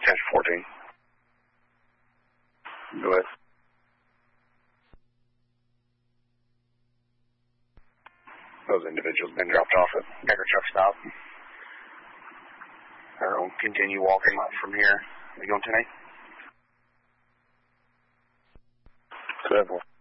1014. Go ahead. Those individuals have been dropped off at Becker Truck Stop. We'll continue walking up from here. Are you going tonight? 7.